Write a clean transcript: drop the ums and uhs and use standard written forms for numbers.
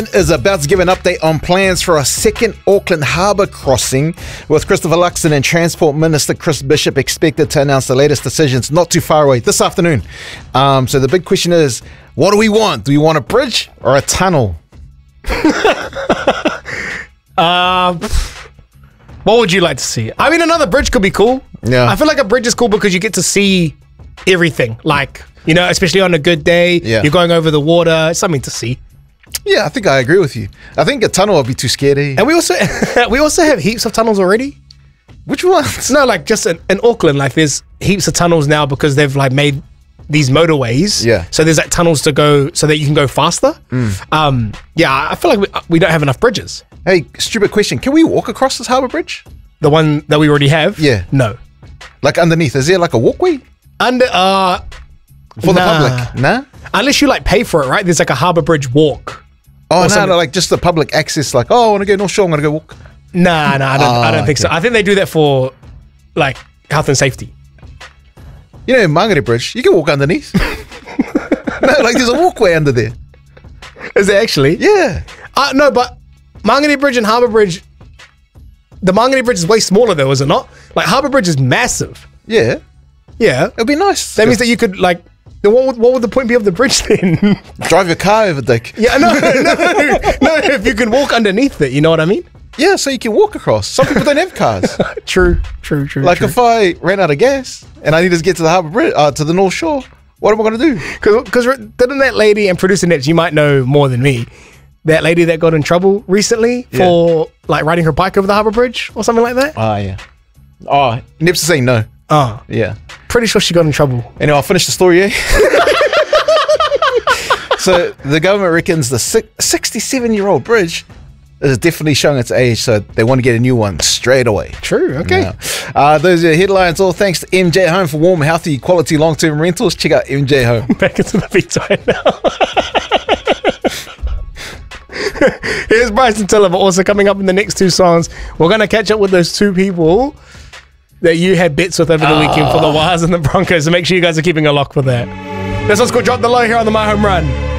Is about to give an update on plans for a second Auckland Harbour crossing, with Christopher Luxon and Transport Minister Chris Bishop expected to announce the latest decisions not too far away this afternoon. So the big question is, what do we want? Do we want a bridge or a tunnel? What would you like to see? I mean, another bridge could be cool. Yeah. I feel like a bridge is cool because you get to see everything. Like, you know, especially on a good day, you're going over the water. It's something to see. Yeah, I think I agree with you. I think a tunnel would be too scary. And we also have heaps of tunnels already. Which ones? No, like just in Auckland, like there's heaps of tunnels now because they've like made these motorways. Yeah. So there's like tunnels to go so that you can go faster. Yeah, I feel like we don't have enough bridges. Hey, stupid question. Can we walk across this harbour bridge? The one that we already have? Yeah. No. Like underneath, is there like a walkway? Under For the public? Nah? Unless you like pay for it, right? There's like a harbour bridge walk. Oh, no, like just the public access, like, oh, I want to go North Shore, I'm going to go walk. Nah, I don't think so. I think they do that for like health and safety. You know, Mangere Bridge, you can walk underneath. No, like there's a walkway under there. Is there actually? Yeah. No, but Mangere Bridge and Harbour Bridge, the Mangere Bridge is way smaller though, is it not? Like Harbour Bridge is massive. Yeah. Yeah. It'd be nice. That means that you could like, then what would the point be of the bridge then? Drive your car over, Dick. Yeah, no, if you can walk underneath it, you know what I mean? Yeah, so you can walk across. Some people don't have cars. True. Like if I ran out of gas and I need to get to the Harbour Bridge, to the North Shore, what am I going to do? Because didn't that lady, and producer Nets, you might know more than me, that lady that got in trouble recently for like riding her bike over the Harbour Bridge or something like that? Oh, yeah. Oh, Nips is saying no. Oh. Yeah. Pretty sure she got in trouble. Anyway, I'll finish the story, So the government reckons the 67-year-old bridge is definitely showing its age, so they want to get a new one straight away. True, okay. Yeah. Those are your headlines. All thanks to MJ Home for warm, healthy, quality, long-term rentals. Check out MJ Home. Back into the beats right now. Here's Bryson Tiller, but also coming up in the next two songs, we're going to catch up with those two people that you had bets with over the weekend for the Wires and the Broncos, so make sure you guys are keeping a lock for that. This one's called Drop the Low here on the My Home Run.